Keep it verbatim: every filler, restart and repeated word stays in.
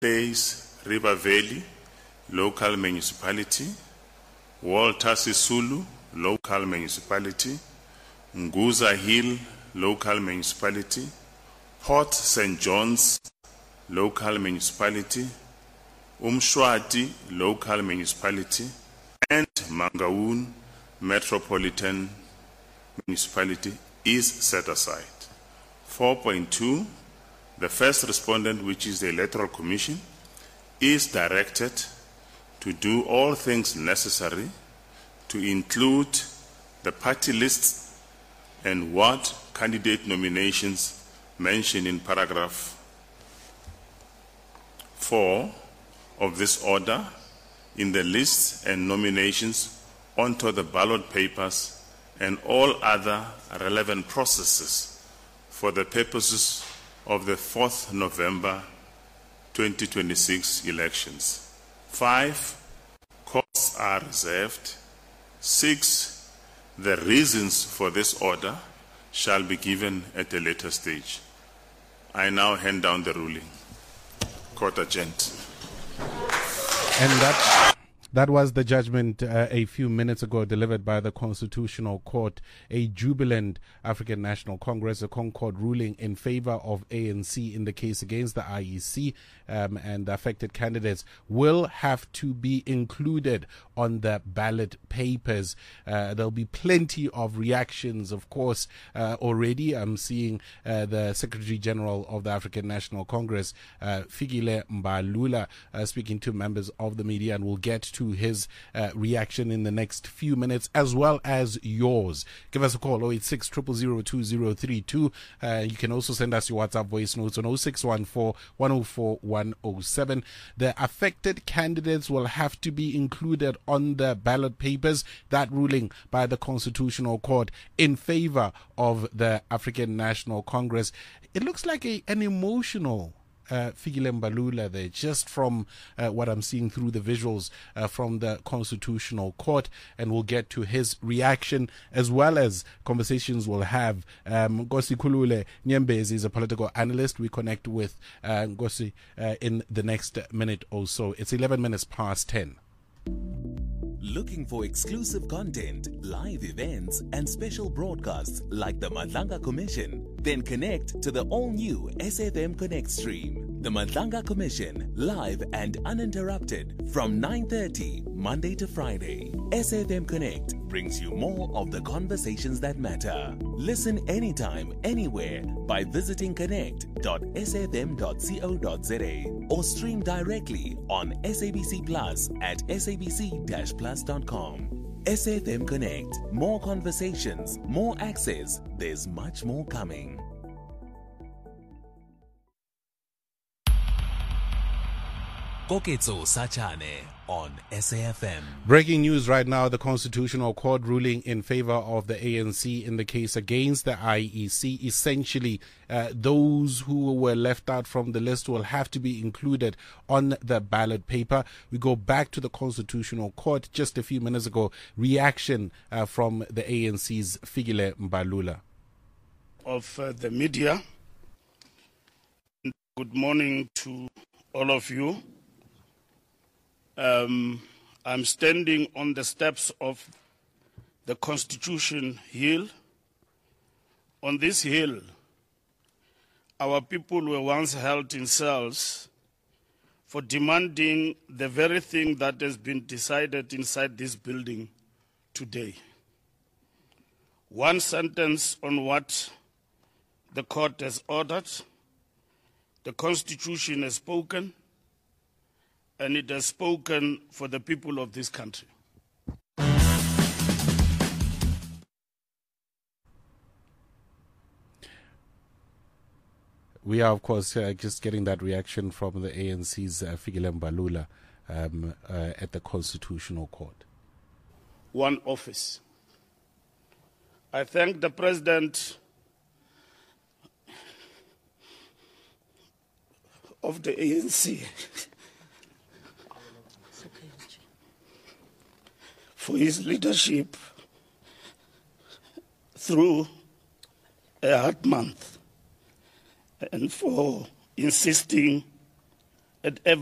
Place River Valley, local municipality, Walter Sisulu, local municipality, Nguza Hill, local municipality, Port Saint John's, local municipality, Umshwati, local municipality, and Mangaun Metropolitan Municipality is set aside. four point two, the first respondent, which is the Electoral Commission, is directed to do all things necessary to include the party lists and what candidate nominations mentioned in paragraph four of this order in the lists and nominations onto the ballot papers and all other relevant processes for the purposes of the fourth November twenty twenty-six elections. Five, courts are reserved. Six, the reasons for this order shall be given at a later stage. I now hand down the ruling. Court adjourned. And that that was the judgment uh, a few minutes ago delivered by the Constitutional Court. A jubilant African National Congress, a Concord ruling in favor of A N C in the case against the I E C, um, and the affected candidates will have to be included on the ballot papers. Uh, there'll be plenty of reactions, of course, uh, already. I'm seeing uh, the Secretary General of the African National Congress, uh, Fikile Mbalula, uh, speaking to members of the media, and we'll get to his uh, reaction in the next few minutes, as well as yours. Give us a call, oh eight six, zero zero zero, two zero three two. Uh, you can also send us your WhatsApp voice notes on oh six one four, one oh four, one oh seven. The affected candidates will have to be included on the ballot papers. That ruling by the Constitutional Court in favor of the African National Congress. It looks like a, an emotional Uh, Fikile Mbalula there, just from uh, what I'm seeing through the visuals uh, from the Constitutional Court, and we'll get to his reaction as well as conversations we'll have. Um, Ngosi Khulule Nyembezi is a political analyst. We connect with uh, Ngosi uh, in the next minute or so. It's eleven minutes past ten. Looking for exclusive content, live events, and special broadcasts like the Madlanga Commission? Then connect to the all-new S F M Connect stream. The Madlanga Commission, live and uninterrupted from nine thirty, Monday to Friday. S F M Connect brings you more of the conversations that matter. Listen anytime, anywhere by visiting connect dot s f m dot co dot z a or stream directly on S A B C Plus at s a b c dash plus dot com. S F M Connect. More conversations, more access. There's much more coming. Koketso Sachane on S A F M. Breaking news right now, the Constitutional Court ruling in favor of the A N C in the case against the I E C. Essentially, uh, those who were left out from the list will have to be included on the ballot paper. We go back to the Constitutional Court just a few minutes ago. Reaction uh, from the A N C's Fikile Mbalula. Of uh, the media, good morning to all of you. Um, I'm standing on the steps of the Constitution Hill. On this hill, our people were once held in cells for demanding the very thing that has been decided inside this building today. One sentence on what the court has ordered. The Constitution has spoken, and it has spoken for the people of this country. We are, of course, uh, just getting that reaction from the A N C's uh, Fikile Mbalula um, uh, at the Constitutional Court. One office. I thank the President of the A N C for his leadership through a hard month, and for insisting at every